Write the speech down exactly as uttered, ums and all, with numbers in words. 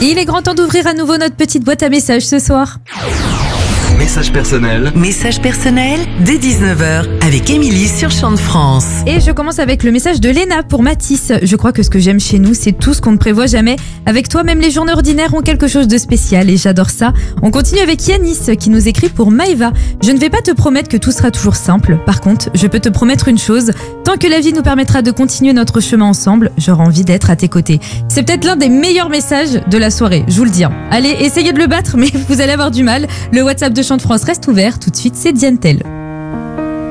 Et il est grand temps d'ouvrir à nouveau notre petite boîte à messages ce soir. Message personnel. Message personnel dès dix-neuf heures avec Émilie sur Chant de France. Et je commence avec le message de Léna pour Mathis. Je crois que ce que j'aime chez nous, c'est tout ce qu'on ne prévoit jamais. Avec toi, même les journées ordinaires ont quelque chose de spécial et j'adore ça. On continue avec Yanis qui nous écrit pour Maëva. Je ne vais pas te promettre que tout sera toujours simple. Par contre, je peux te promettre une chose. Tant que la vie nous permettra de continuer notre chemin ensemble, j'aurai envie d'être à tes côtés. C'est peut-être l'un des meilleurs messages de la soirée, je vous le dis. Allez, essayez de le battre, mais vous allez avoir du mal. Le WhatsApp de Chant de France reste ouvert. Tout de suite, c'est Diane Tell.